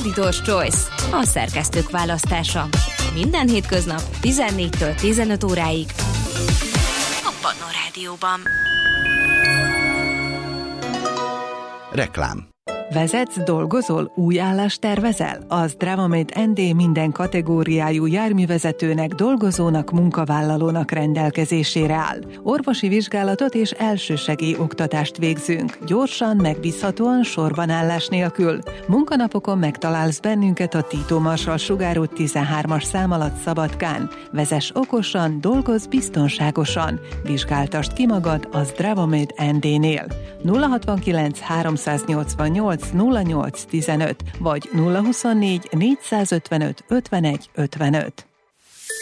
Editor's Choice, a szerkesztők választása. Minden hétköznap 14-től 15 óráig a Pannon Rádióban. Reklám. Vezetsz, dolgozol, új állást tervezel? Az Dravamate ND minden kategóriájú járművezetőnek, dolgozónak, munkavállalónak rendelkezésére áll. Orvosi vizsgálatot és elsősegély oktatást végzünk. Gyorsan, megbízhatóan, sorbanállás nélkül. Munkanapokon megtalálsz bennünket a Tito Marsal Sugár út 13-as szám alatt Szabadkán. Vezess okosan, dolgozz biztonságosan. Vizsgáltasd ki magad az Dravamate ND-nél. 069 388 0815 vagy 024 455 51 55.